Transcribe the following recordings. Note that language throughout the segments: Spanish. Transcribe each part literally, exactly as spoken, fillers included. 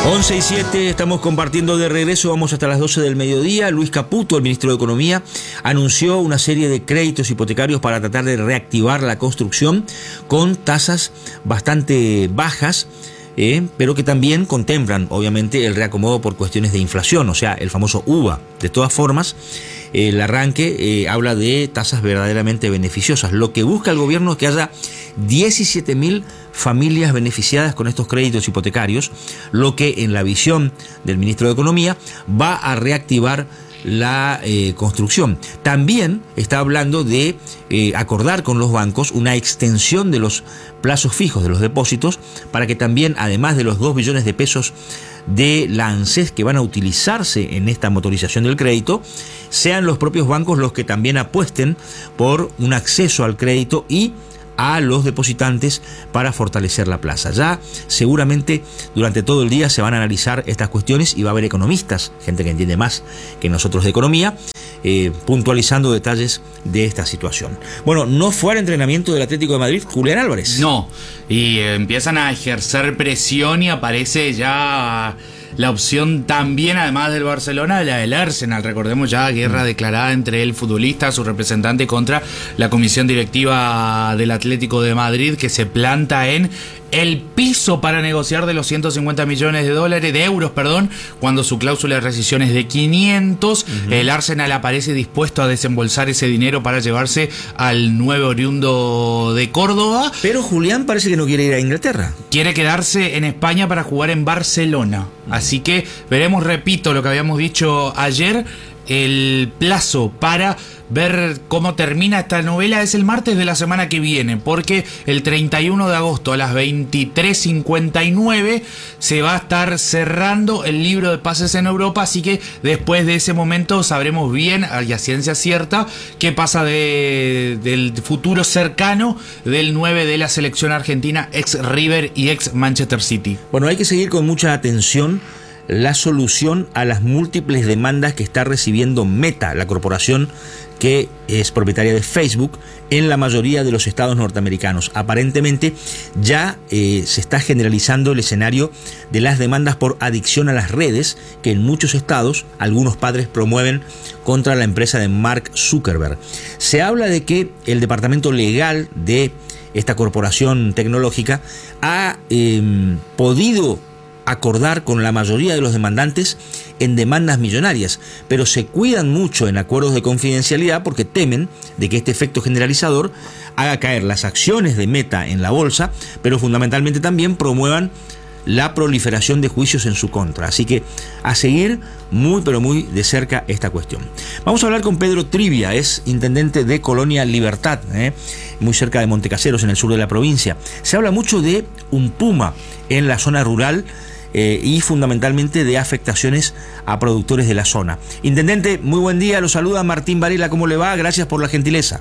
once y siete, estamos compartiendo de regreso, vamos hasta las doce del mediodía. Luis Caputo, el ministro de Economía, anunció una serie de créditos hipotecarios para tratar de reactivar la construcción con tasas bastante bajas, eh, pero que también contemplan, obviamente, el reacomodo por cuestiones de inflación, o sea, el famoso U V A. De todas formas, el arranque eh, habla de tasas verdaderamente beneficiosas. Lo que busca el gobierno es que haya diecisiete mil familias beneficiadas con estos créditos hipotecarios, lo que en la visión del ministro de Economía va a reactivar la eh, construcción. También está hablando de eh, acordar con los bancos una extensión de los plazos fijos de los depósitos para que también, además de los dos billones de pesos de la ANSES que van a utilizarse en esta motorización del crédito, sean los propios bancos los que también apuesten por un acceso al crédito y a los depositantes para fortalecer la plaza. Ya seguramente durante todo el día se van a analizar estas cuestiones y va a haber economistas, gente que entiende más que nosotros de economía, eh, puntualizando detalles de esta situación. Bueno, no fue al entrenamiento del Atlético de Madrid Julián Álvarez. No, y eh, empiezan a ejercer presión y aparece ya la opción también, además del Barcelona, la del Arsenal. Recordemos ya guerra declarada entre el futbolista, su representante, contra la comisión directiva del Atlético de Madrid, que se planta en el piso para negociar de los ciento cincuenta millones de dólares, de euros, perdón, cuando su cláusula de rescisión es de quinientos. Uh-huh. El Arsenal aparece dispuesto a desembolsar ese dinero para llevarse al nueve oriundo de Córdoba. Pero Julián parece que no quiere ir a Inglaterra. Quiere quedarse en España para jugar en Barcelona. Uh-huh. Así que veremos, repito, lo que habíamos dicho ayer. El plazo para ver cómo termina esta novela es el martes de la semana que viene, porque el treinta y uno de agosto a las veintitrés cincuenta y nueve se va a estar cerrando el libro de pases en Europa, así que después de ese momento sabremos bien, y a ciencia cierta, qué pasa de, del futuro cercano del nueve de la selección argentina, ex River y ex Manchester City. Bueno, hay que seguir con mucha atención la solución a las múltiples demandas que está recibiendo Meta, la corporación que es propietaria de Facebook, en la mayoría de los estados norteamericanos. Aparentemente ya eh, se está generalizando el escenario de las demandas por adicción a las redes que en muchos estados algunos padres promueven contra la empresa de Mark Zuckerberg. Se habla de que el departamento legal de esta corporación tecnológica ha eh, podido acordar con la mayoría de los demandantes en demandas millonarias, pero se cuidan mucho en acuerdos de confidencialidad porque temen de que este efecto generalizador haga caer las acciones de Meta en la bolsa, pero fundamentalmente también promuevan la proliferación de juicios en su contra. Así que a seguir muy pero muy de cerca esta cuestión. Vamos a hablar con Pedro Trivia, es intendente de Colonia Libertad, ¿eh? muy cerca de Montecaseros, en el sur de la provincia. Se habla mucho de un puma en la zona rural, Eh, y fundamentalmente de afectaciones a productores de la zona. Intendente, muy buen día, lo saluda Martín Varela, ¿cómo le va? Gracias por la gentileza.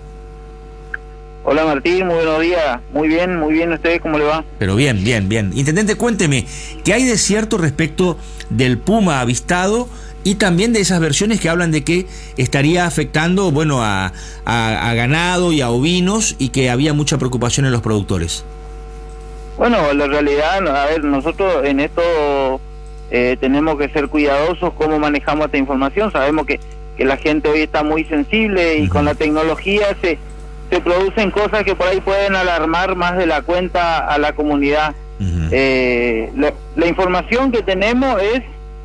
Hola Martín, muy buenos días, muy bien, muy bien, ¿ustedes cómo le va? Pero bien, bien, bien. Intendente, cuénteme, ¿qué hay de cierto respecto del puma avistado y también de esas versiones que hablan de que estaría afectando, bueno, a, a, a ganado y a ovinos y que había mucha preocupación en los productores? Bueno, la realidad, a ver, nosotros en esto eh, tenemos que ser cuidadosos cómo manejamos esta información. Sabemos que, que la gente hoy está muy sensible y uh-huh. con la tecnología se, se producen cosas que por ahí pueden alarmar más de la cuenta a la comunidad. Uh-huh. Eh, la, la información que tenemos es,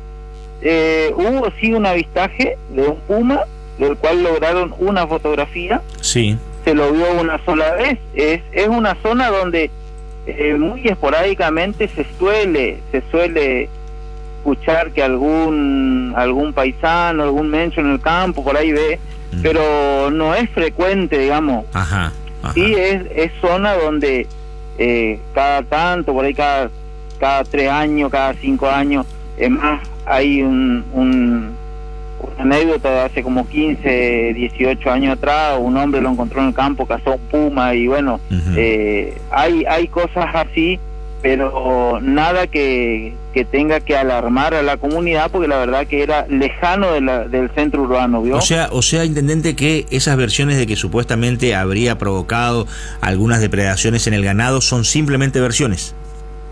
eh, hubo sí un avistaje de un puma, del cual lograron una fotografía. Sí. Se lo vio una sola vez. Es, es una zona donde Eh, muy esporádicamente se suele se suele escuchar que algún algún paisano, algún mencho en el campo por ahí ve, mm. pero no es frecuente, digamos. Ajá, ajá. Sí, es, es zona donde eh, cada tanto, por ahí cada cada tres años, cada cinco años, es más, hay un, un una anécdota de hace como quince, dieciocho años atrás, un hombre lo encontró en el campo, cazó un puma y bueno, uh-huh. eh, hay hay cosas así, pero nada que, que tenga que alarmar a la comunidad, porque la verdad que era lejano de la, del centro urbano, ¿vio? O sea, o sea, intendente, que esas versiones de que supuestamente habría provocado algunas depredaciones en el ganado son simplemente versiones.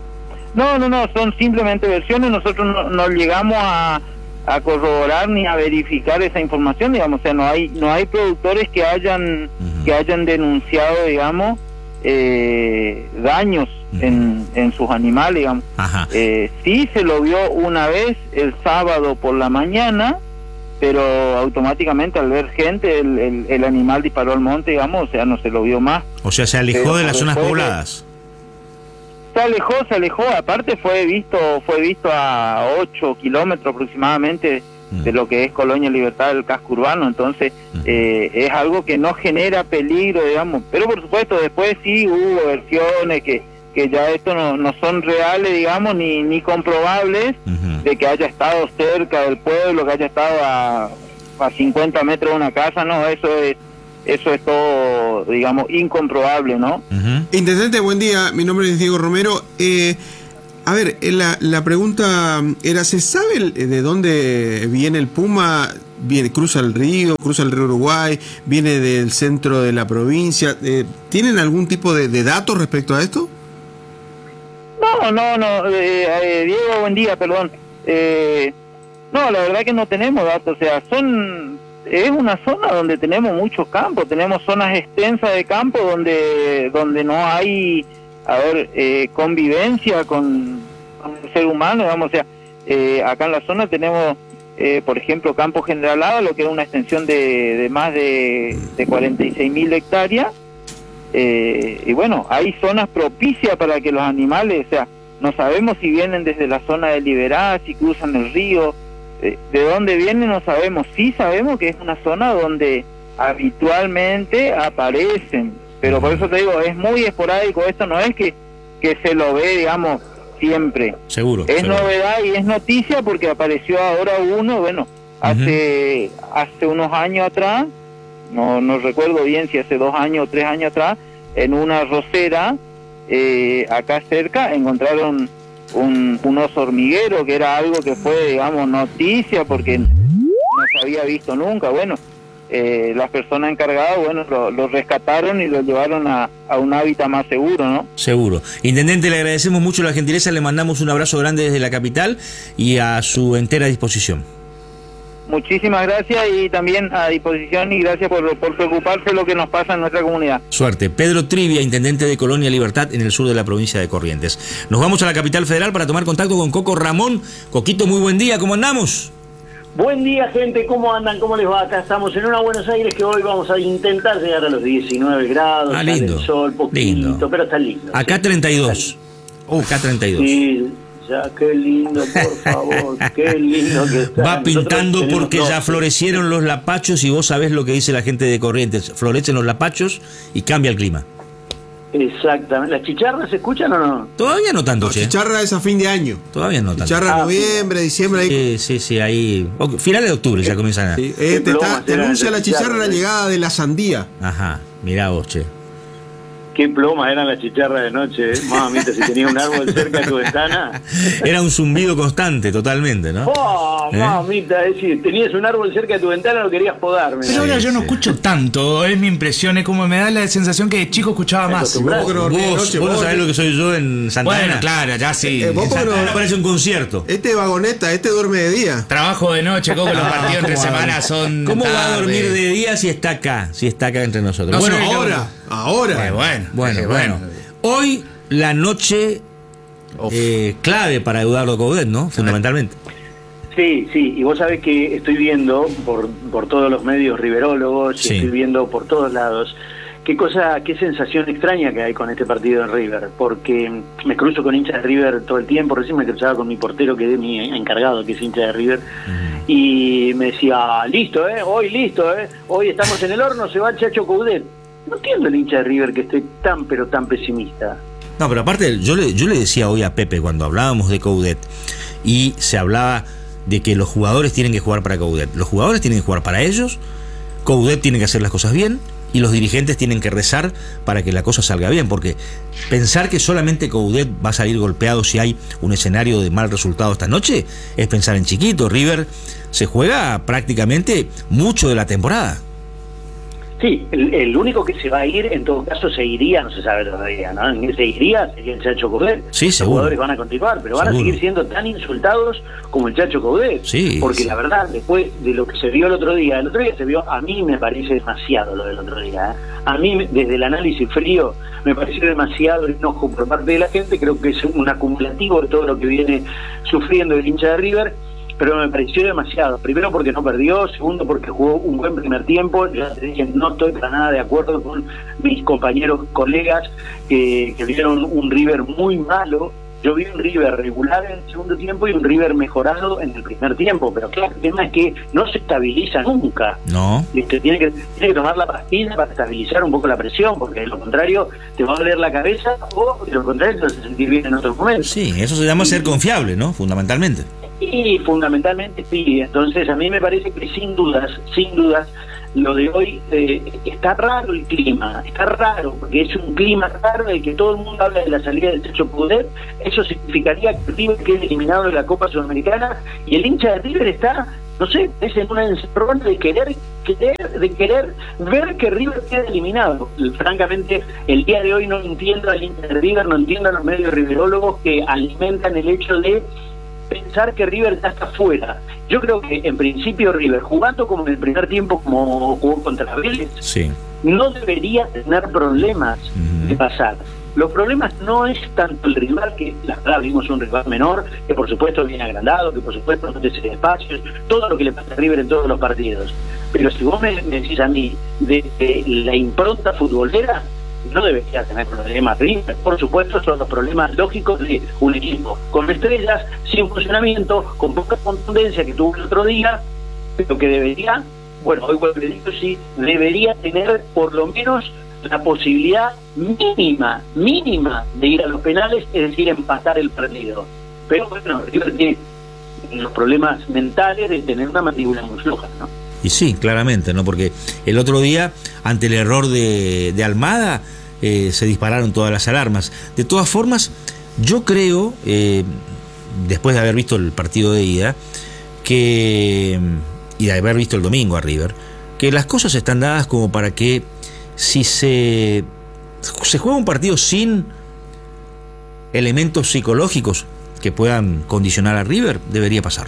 No, no, no, son simplemente versiones. Nosotros no, no llegamos a, a corroborar ni a verificar esa información, digamos. O sea, no hay no hay productores que hayan uh-huh. que hayan denunciado, digamos, eh, daños uh-huh. en, en sus animales, digamos. Eh, sí se lo vio una vez el sábado por la mañana, pero automáticamente al ver gente el, el, el animal disparó al monte, digamos, o sea, no se lo vio más. O sea, se alejó pero de las zonas pobladas. Se alejó, se alejó, aparte fue visto fue visto a ocho kilómetros aproximadamente mm. de lo que es Colonia Libertad del casco urbano, entonces mm. eh, es algo que no genera peligro, digamos, pero por supuesto después sí hubo versiones que, que ya esto no, no son reales, digamos, ni, ni comprobables, mm-hmm. de que haya estado cerca del pueblo, que haya estado a, a cincuenta metros de una casa, no, eso es Eso es todo, digamos, incomprobable, ¿no? Uh-huh. Intendente, buen día. Mi nombre es Diego Romero. Eh, a ver, la, la pregunta era, ¿se sabe de dónde viene el puma? Viene, cruza el río, cruza el río Uruguay, viene del centro de la provincia. Eh, ¿Tienen algún tipo de, de datos respecto a esto? No, no, no. Eh, eh, Diego, buen día, perdón. Eh, no, la verdad que no tenemos datos. O sea, son... Es una zona donde tenemos mucho campo, tenemos zonas extensas de campo donde donde no hay, a ver, eh, convivencia con, con el ser humano, digamos, o sea, eh, acá en la zona tenemos, eh, por ejemplo, Campo General Haga, lo que es una extensión de, de más de, de cuarenta y seis mil hectáreas, eh, y bueno, hay zonas propicias para que los animales, o sea, no sabemos si vienen desde la zona de Liberá, si cruzan el río, de dónde viene no sabemos, sí sabemos que es una zona donde habitualmente aparecen, pero por eso te digo, es muy esporádico, esto no es que, que se lo ve, digamos, siempre. Seguro. Es seguro. novedad y es noticia porque apareció ahora uno, bueno, hace uh-huh. hace unos años atrás, no no recuerdo bien si hace dos años o tres años atrás, en una arrocera, eh, acá cerca, encontraron Un, un oso hormiguero, que era algo que fue, digamos, noticia porque no se había visto nunca. Bueno, eh, las personas encargadas, bueno, lo, lo rescataron y lo llevaron a, a un hábitat más seguro, ¿no? Seguro. Intendente, le agradecemos mucho la gentileza, le mandamos un abrazo grande desde la capital y a su entera disposición. Muchísimas gracias y también a disposición y gracias por, por preocuparse de lo que nos pasa en nuestra comunidad. Suerte. Pedro Trivia, intendente de Colonia Libertad en el sur de la provincia de Corrientes. Nos vamos a la capital federal para tomar contacto con Coco Ramón. Coquito, muy buen día, ¿cómo andamos? Buen día, gente, ¿cómo andan? ¿Cómo les va? Acá estamos en una Buenos Aires que hoy vamos a intentar llegar a los diecinueve grados, ah, lindo, el sol, poquito, lindo. Pero está lindo. Acá sí, treinta y dos. Uf, acá treinta y dos. Sí. Ya, qué lindo, por favor, qué lindo que está. Va pintando tenemos, porque no, ya florecieron los lapachos y vos sabés lo que dice la gente de Corrientes. Florecen los lapachos y cambia el clima. Exactamente. ¿Las chicharras se escuchan o no? Todavía no tanto, no, che. Chicharra es a fin de año. Todavía no tanto. Chicharra ah, noviembre, diciembre. Sí, ahí... sí, sí, ahí. Finales de octubre ya comienzan a... Sí, eh, te, está, te anuncia la chicharra la llegada de la sandía. Ajá, mirá vos, che. Qué plomas eran las chicharras de noche, ¿eh? Mamita, si tenías un árbol cerca de tu ventana. Era un zumbido constante, totalmente, ¿no? Oh, ¿Eh? Mamita, es decir, tenías un árbol cerca de tu ventana, lo querías podar. Pero ahora yo no sí. escucho tanto, es mi impresión, es como me da la sensación que de chico escuchaba más. Vos, vos, Vos, noche, vos no vos, sabés lo que soy yo en Santa Bueno, Ana. claro, ya sí. Eh, vos, En Santa pero- Ana parece un concierto. Este vagoneta, este duerme de día. Trabajo de noche, Coco, los partidos entre ¿Cómo va a semanas son ¿Cómo va a tarde. dormir de día si está acá? Si está acá entre nosotros. No bueno, sé, Ahora, ahora. Eh, bueno, bueno, eh, bueno. Hoy la noche eh, clave para Eduardo Coudet, ¿no? Fundamentalmente. Sí, sí, y vos sabés que estoy viendo por, por todos los medios riverólogos, Sí. y estoy viendo por todos lados, qué cosa, qué sensación extraña que hay con este partido en River, porque me cruzo con hinchas de River todo el tiempo, recién me cruzaba con mi portero que es mi encargado, que es hincha de River, uh-huh. y me decía, listo, eh, hoy listo, eh, hoy estamos en el horno, se va el Chacho Coudet. No entiendo el hincha de River que esté tan pero tan pesimista. No, pero aparte, yo le, yo le decía hoy a Pepe cuando hablábamos de Coudet y se hablaba de que los jugadores tienen que jugar para Coudet. Los jugadores tienen que jugar para ellos, Coudet tiene que hacer las cosas bien y los dirigentes tienen que rezar para que la cosa salga bien, porque pensar que solamente Coudet va a salir golpeado si hay un escenario de mal resultado esta noche es pensar en chiquito. River se juega prácticamente mucho de la temporada. Sí, el, el único que se va a ir, en todo caso, se iría, no se sabe todavía, ¿no? En se iría sería el Chacho Coudet. Sí, Los seguro. jugadores van a continuar, pero van Seguro. a seguir siendo tan insultados como el Chacho Coudet. Sí, porque sí. la verdad, después de lo que se vio el otro día, el otro día se vio, a mí me parece demasiado lo del otro día. ¿eh? A mí, desde el análisis frío, me pareció demasiado el enojo por parte de la gente. Creo que es un acumulativo de todo lo que viene sufriendo el hincha de River. Pero me pareció demasiado. Primero porque no perdió, segundo porque jugó un buen primer tiempo. Ya te dije, no estoy para nada de acuerdo con mis compañeros, colegas, que, que vieron un River muy malo. Yo vi un River regular en el segundo tiempo y un River mejorado en el primer tiempo. Pero claro, el tema es que no se estabiliza nunca. No. Este, tiene, que, tiene que tomar la pastilla para estabilizar un poco la presión, porque de lo contrario te va a doler la cabeza o de lo contrario te vas a sentir bien en otros momentos. Sí, eso se llama ser confiable, ¿no? Fundamentalmente. Y fundamentalmente sí, entonces a mí me parece que sin dudas, sin dudas, lo de hoy eh, está raro el clima, está raro, porque es un clima raro en el que todo el mundo habla de la salida del Chacho Coudet. Eso significaría que River quede eliminado de la Copa Sudamericana y el hincha de River está, no sé, es en una encerrona de querer, querer, de querer ver que River quede eliminado. Francamente, el día de hoy no entiendo al hincha de River, no entiendo a los medios riverólogos que alimentan el hecho de pensar que River ya está fuera. Yo creo que en principio River, jugando como en el primer tiempo, como jugó contra Vélez, Sí. no debería tener problemas Ujú. de pasar. Los problemas no es tanto el rival, que la verdad vimos un rival menor, que por supuesto viene agrandado, que por supuesto no tiene espacios, todo lo que le pasa a River en todos los partidos. Pero si vos me, me decís a mí, de, de la impronta futbolera, no debería tener problemas River. Por supuesto, son los problemas lógicos de un equipo con estrellas, sin funcionamiento, con poca contundencia que tuvo el otro día, pero que debería, bueno, hoy vuelvo a decir, sí, debería tener por lo menos la posibilidad mínima, mínima de ir a los penales, es decir, empatar el partido. Pero bueno, River tiene los problemas mentales de tener una mandíbula muy floja, ¿no? Y sí, claramente, ¿no? Porque el otro día, ante el error de, de Almada, eh, se dispararon todas las alarmas. De todas formas, yo creo, eh, después de haber visto el partido de ida, que y de haber visto el domingo a River, que las cosas están dadas como para que si se, se juega un partido sin elementos psicológicos que puedan condicionar a River, debería pasar.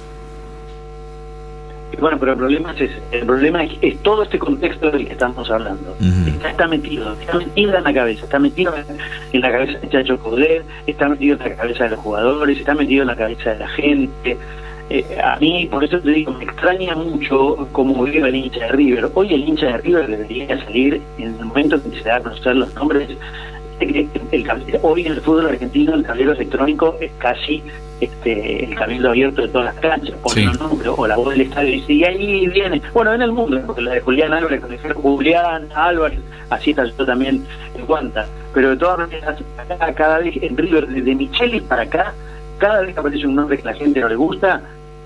Bueno, pero el problema es ese. El problema es, es todo este contexto del que estamos hablando. Uh-huh. Está, está metido, está metido en la cabeza, está metido en, en la cabeza de Chacho Coudet, está metido en la cabeza de los jugadores, está metido en la cabeza de la gente. Eh, a mí, por eso te digo, me extraña mucho cómo vive el hincha de River. Hoy el hincha de River debería salir en el momento en que se da a conocer los nombres. El, el, el, hoy en el fútbol argentino el tablero electrónico es casi este el cabildo abierto de todas las canchas, ponen Sí. los números o la voz del estadio y dice, y ahí viene, bueno, en el mundo, porque la de Julián Álvarez con el jefe Julián Álvarez, así está yo también en Guanta, pero de todas maneras, acá, cada vez en River, desde Micheli para acá, cada vez que aparece un nombre que a la gente no le gusta,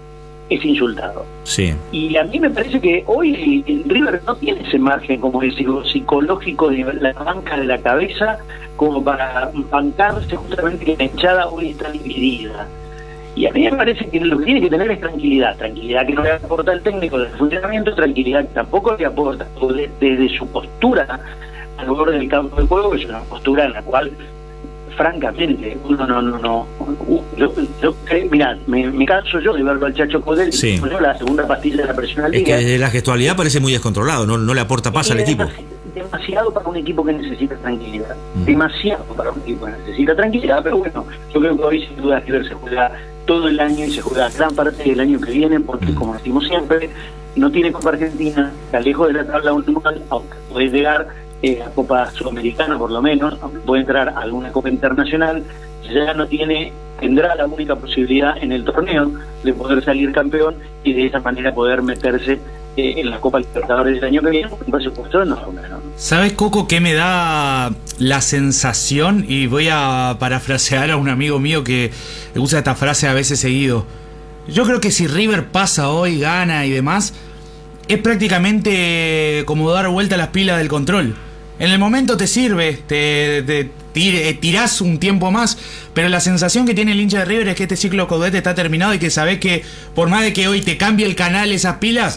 es insultado. Sí. Y a mí me parece que hoy el River no tiene ese margen, como decir, psicológico de la banca de la cabeza, como para bancarse justamente que la hinchada hoy está dividida. Y a mí me parece que lo que tiene que tener es tranquilidad, tranquilidad que no le aporta el técnico del funcionamiento, tranquilidad que tampoco le aporta desde, desde su postura al borde del campo de juego, que es una postura en la cual francamente, uno no, no, no, yo, yo mira, me, me canso yo de verlo al Chacho Coudet, Sí. yo la segunda pastilla de la presión al Es día. que desde la gestualidad parece muy descontrolado, no, no le aporta paz al Es equipo. demasi- demasiado para un equipo que necesita tranquilidad, Mm. demasiado para un equipo que necesita tranquilidad, pero bueno, yo creo que hoy sin duda River se juega todo el año y se juega gran parte del año que viene, porque Mm. como decimos siempre, no tiene Copa Argentina, está lejos de la tabla última, aunque puede llegar eh, a Copa Sudamericana por lo menos, aunque puede entrar a alguna Copa Internacional, ya no tiene, tendrá la única posibilidad en el torneo de poder salir campeón y de esa manera poder meterse eh, en la Copa Libertadores del año que viene, un presupuesto enorme, ¿no? ¿Sabes, Coco, qué me da la sensación? Y voy a parafrasear a un amigo mío que usa esta frase a veces seguido. Yo creo que si River pasa hoy, gana y demás, es prácticamente como dar vuelta a las pilas del control. En el momento te sirve, te, te tir, tirás un tiempo más, pero la sensación que tiene el hincha de River es que este ciclo Coudet está terminado y que sabés que por más de que hoy te cambie el canal esas pilas,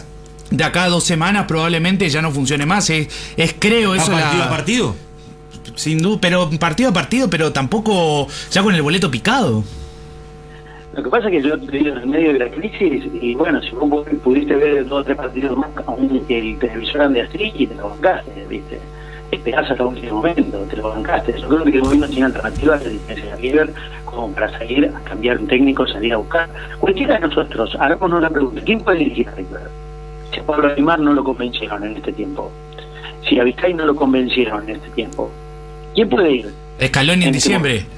de acá a dos semanas probablemente ya no funcione más. Es, es creo eso. ¿A partido la, a partido? Sin duda, pero partido a partido, pero tampoco ya con el boleto picado. Lo que pasa es que yo te digo, en el medio de la crisis, y bueno, si vos pudiste ver dos o tres partidos más, aún que el televisor ande así, y te lo bancaste, ¿viste? Esperás hasta el último momento, te lo bancaste. Yo creo que el gobierno tiene alternativas de diferencia de River como para salir a cambiar un técnico, salir a buscar. Cualquiera de nosotros, hagámonos la pregunta, ¿quién puede dirigir a River? Si a Pablo Aymar no lo convencieron en este tiempo, si a Vizcay no lo convencieron en este tiempo, ¿quién puede ir? Scaloni en, en diciembre. Este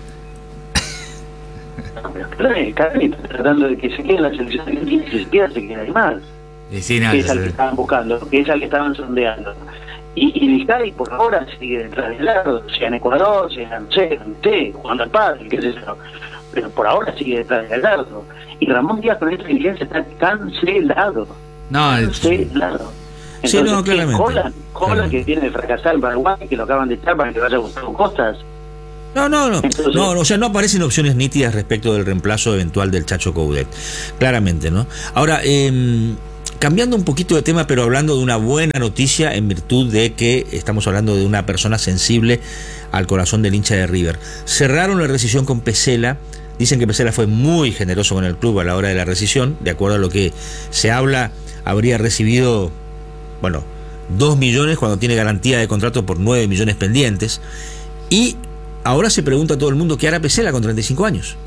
no, pero Scaloni, Scaloni está tratando de que se quede en la selección argentina, y si se queda, se queda Aymar. Sí, nada, que es al que estaban buscando, que es al que estaban sondeando. Y, y Vizcay por ahora sigue detrás del lado, sea en Ecuador, sea no sé, no sé, jugando al padre, qué sé yo. Pero por ahora sigue detrás del lado. Y Ramón Díaz con esta dirigencia está cancelado. No, cancelado. Entonces, sí, no, claramente. Cola, Cola que tiene de fracasar en Paraguay, que lo acaban de echar para que vaya a Gustavo Costas. No, no, no. Entonces, no, o sea, no aparecen opciones nítidas respecto del reemplazo eventual del Chacho Coudet. Claramente, ¿no? Ahora, eh, cambiando un poquito de tema, pero hablando de una buena noticia en virtud de que estamos hablando de una persona sensible al corazón del hincha de River. Cerraron la rescisión con Pesela. Dicen que Pesela fue muy generoso con el club a la hora de la rescisión. De acuerdo a lo que se habla, habría recibido, bueno, dos millones cuando tiene garantía de contrato por nueve millones pendientes. Y ahora se pregunta a todo el mundo qué hará Pesela con treinta y cinco años.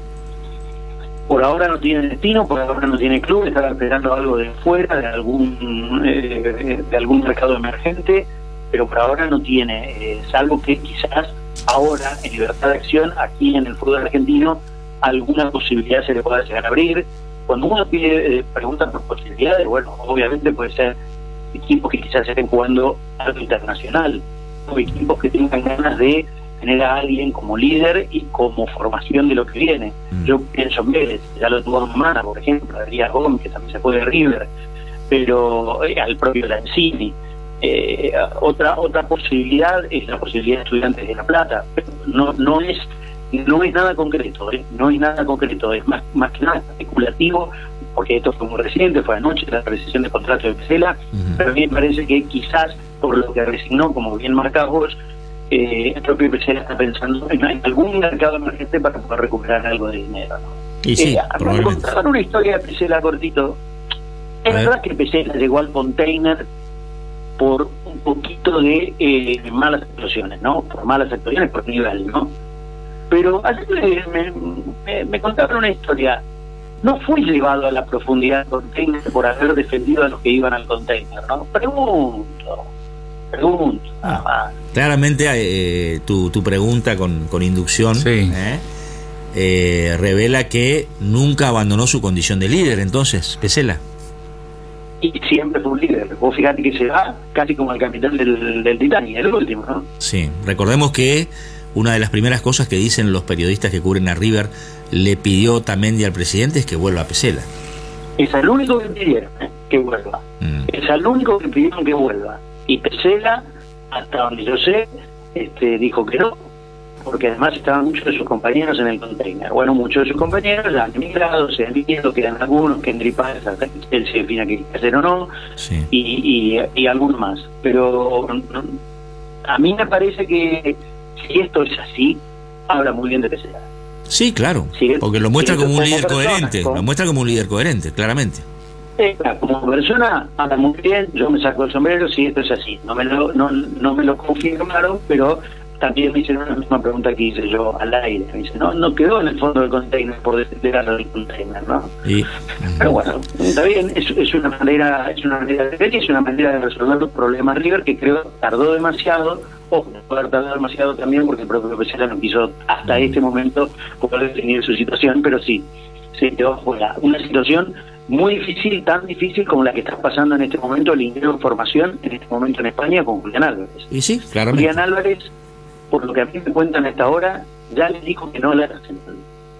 Por ahora no tiene destino, por ahora no tiene club, está esperando algo de fuera, de algún eh, de algún mercado emergente, pero por ahora no tiene, eh, salvo que quizás ahora en libertad de acción, aquí en el fútbol argentino, alguna posibilidad se le pueda llegar a abrir. Cuando uno pide, eh, pregunta por posibilidades, bueno, obviamente puede ser equipos que quizás estén jugando algo internacional, o equipos que tengan ganas de tener a alguien como líder y como formación de lo que viene. Mm. Yo pienso en Vélez, ya lo tuvo Mana, por ejemplo, a Díaz Gómez, que también se fue de River, pero eh, al propio Lanzini. Eh, otra otra posibilidad es la posibilidad de Estudiantes de La Plata, pero no no es no es nada concreto, ¿eh? no es nada concreto, es más más que nada especulativo, porque esto fue muy reciente, fue anoche la rescisión de contrato de Pesela, uh-huh. Pero a mí me parece que quizás por lo que resignó, como bien marcás vos, eh, el propio Pesela está pensando en, en algún mercado emergente para poder recuperar algo de dinero, ¿no? Y sí, eh, me contaban una historia de Pesela cortito. Es verdad que Pesela llegó al container por un poquito de eh, malas actuaciones, ¿no? Por malas actuaciones, por nivel, ¿no? Pero ayer me, me, me contaron una historia. No fue llevado a la profundidad del container por haber defendido a los que iban al container, ¿no? Pregunto, pregunto, nada más. Claramente eh, tu, tu pregunta con, con inducción sí. ¿eh? Eh, revela que nunca abandonó su condición de líder, entonces, Pesela. Y siempre fue un líder. Vos fíjate que se va casi como el capitán del, del Titanic, el último, ¿no? Sí, recordemos que una de las primeras cosas que dicen los periodistas que cubren a River le pidió Tamendi al presidente es que vuelva a Pesela. Es el único que pidieron, ¿eh? que vuelva. Mm. Es el único que pidieron que vuelva. Y Pesela, hasta donde yo sé, este, dijo que no, porque además estaban muchos de sus compañeros en el container. Bueno, muchos de sus compañeros ya han emigrado, se han ido, quedan algunos que en Gripaes hasta que él se defina que hacer o no, sí. y, y, y algunos más. Pero a mí me parece que si esto es así, habla muy bien de Pesela. Sí, claro, sí, porque lo muestra como un líder coherente, lo muestra como un líder coherente, claramente. Eh, como persona habla muy bien, yo me saco el sombrero si esto es así. No me lo, no, no me lo confirmaron, pero también me hicieron la misma pregunta que hice yo al aire. Me dicen, no, no quedó en el fondo del container por defender del container, ¿no? Y, pero bueno, está bien, es, es una manera, es una manera de ver y es una manera de resolver los problemas River que creo tardó demasiado, o puede haber tardado demasiado también porque el propio Pesela no quiso hasta este momento poder definir su situación, pero sí, se quedó fuera. Una situación muy difícil, tan difícil como la que está pasando en este momento el ingreso de formación en este momento en España con Julián Álvarez. Y sí, claramente. Julián Álvarez, por lo que a mí me cuentan a esta hora, ya le dijo que no a la Arsenal.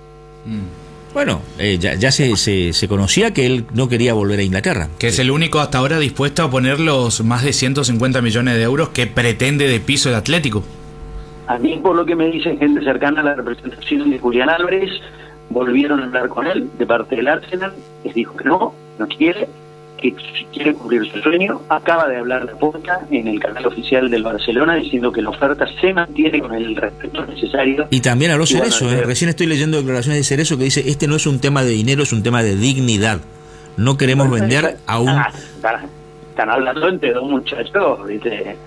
Mm. Bueno, eh, ya, ya se, se, se conocía que él no quería volver a Inglaterra. Que es el único hasta ahora dispuesto a poner los más de ciento cincuenta millones de euros que pretende de piso el Atlético. A mí, por lo que me dicen gente cercana a la representación de Julián Álvarez, volvieron a hablar con él de parte del Arsenal, les dijo que no, no quiere, que quiere cumplir su sueño. Acaba de hablar de Porta en el canal oficial del Barcelona diciendo que la oferta se mantiene con el respeto necesario. Y también habló Cerezo, bueno, ¿eh? Recién estoy leyendo declaraciones de Cerezo que dice, este no es un tema de dinero, es un tema de dignidad. No queremos bueno, vender a un... Ah, están, están hablando entre dos muchachos, ¿viste?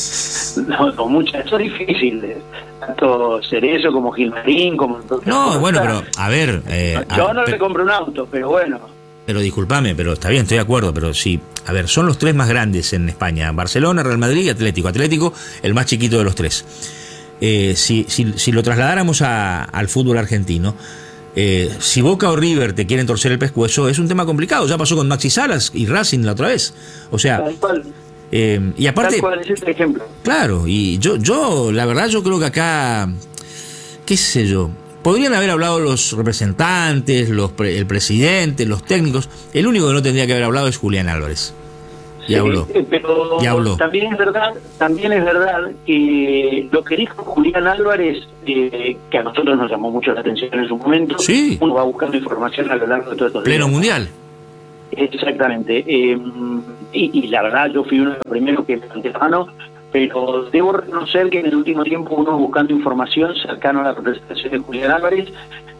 no, dos muchachos difíciles. Tanto Cerezo como Gilmarín, como... No, bueno, pero, a ver... Eh, Yo a, no pe- le compré un auto, pero bueno... Pero discúlpame, pero está bien, estoy de acuerdo, pero sí, a ver, son los tres más grandes en España, Barcelona, Real Madrid y Atlético. Atlético, el más chiquito de los tres. Eh, si, si, si lo trasladáramos a, al fútbol argentino, eh, si Boca o River te quieren torcer el pescuezo, es un tema complicado. Ya pasó con Maxi Salas y Racing la otra vez. O sea, Tal cual, eh, y aparte... tal cual es este ejemplo. Claro, y yo, yo, la verdad, yo creo que acá, qué sé yo... Podrían haber hablado los representantes, los pre- el presidente, los técnicos. El único que no tendría que haber hablado es Julián Álvarez. Y Sí, habló. eh, Pero Y habló. también es verdad, también es verdad que lo que dijo Julián Álvarez, eh, que a nosotros nos llamó mucho la atención en su momento, Sí. uno va buscando información a lo largo de todos estos Pleno días. mundial. Exactamente. Eh, y, y la verdad, yo fui uno de los primeros que levanté la mano, pero debo reconocer que en el último tiempo uno buscando información cercano a la representación de Julián Álvarez,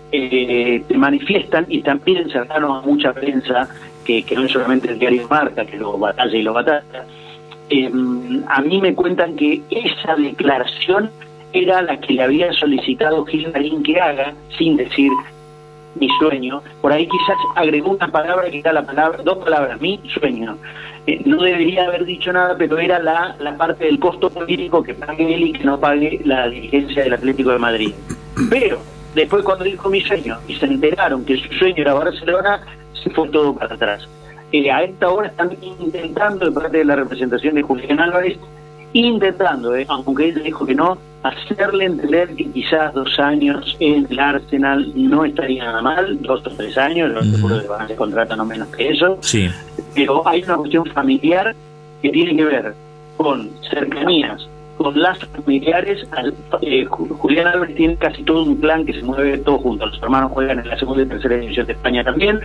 eh, te manifiestan, y también cercano a mucha prensa, que, que no es solamente el diario Marca, que lo batalla y lo batalla, eh, a mí me cuentan que esa declaración era la que le había solicitado Gilmarín que haga, sin decir mi sueño. Por ahí quizás agregó una palabra que era la palabra, dos palabras, mi sueño. Eh, no debería haber dicho nada, pero era la, la parte del costo político que pague él y que no pague la dirigencia del Atlético de Madrid. Pero después, cuando dijo mi sueño y se enteraron que su sueño era Barcelona, se fue todo para atrás. Eh, a esta hora están intentando, de parte de la representación de Julián Álvarez, intentando, eh, aunque él dijo que no, hacerle entender que quizás dos años en el Arsenal no estaría nada mal, dos o tres años, yo seguro que van a hacer contrato no menos que eso, Sí. pero hay una cuestión familiar que tiene que ver con cercanías, con lazos familiares. Al- eh, Ju- Julián Álvarez tiene casi todo un plan que se mueve todo junto. Los hermanos juegan en la segunda y tercera división de España también.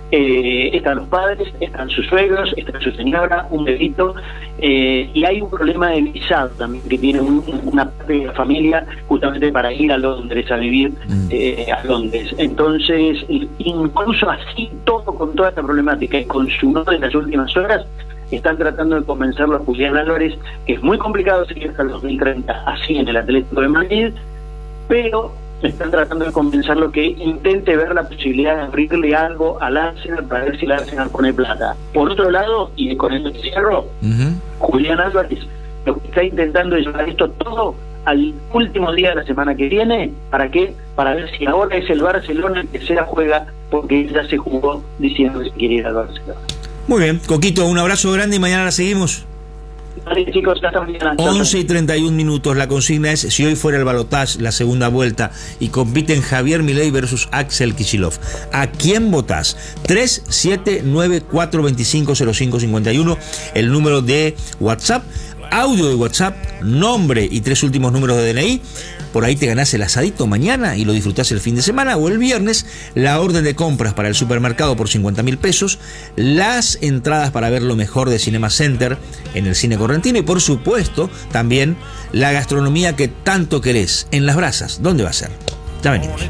Eh, están los padres, están sus suegros, está su señora, un bebito, eh, y hay un problema de visado también que tiene un- una parte de la familia justamente para ir a Londres a vivir, eh, a Londres. Entonces, incluso así todo, con toda esta problemática y con su no de las últimas horas, están tratando de convencerlo a Julián Álvarez, que es muy complicado seguir hasta el dos mil treinta así en el Atlético de Madrid, pero están tratando de convencerlo que intente ver la posibilidad de abrirle algo al Arsenal para ver si el Arsenal pone plata. Por otro lado, y con esto cierro, Ujú. Julián Álvarez lo que está intentando es llevar esto todo al último día de la semana que viene. ¿Para qué? Para ver si ahora es el Barcelona el que se la juega, porque él ya se jugó diciendo que quiere ir al Barcelona. Muy bien, Coquito, un abrazo grande y mañana la seguimos. Vale, chicos, hasta mañana. Chao, chao. once y treinta y un minutos. La consigna es: si hoy fuera el balotaje, la segunda vuelta, y compiten Javier Milei versus Axel Kicillof, ¿a quién votás? tres siete nueve cuatro dos cinco cero cinco cinco uno, el número de WhatsApp, audio de WhatsApp, nombre y tres últimos números de D N I. Por ahí te ganás el asadito mañana y lo disfrutás el fin de semana o el viernes, la orden de compras para el supermercado por cincuenta mil pesos, las entradas para ver lo mejor de Cinema Center en el Cine Correntino y, por supuesto, también la gastronomía que tanto querés en Las Brasas. ¿Dónde va a ser? Ya venimos.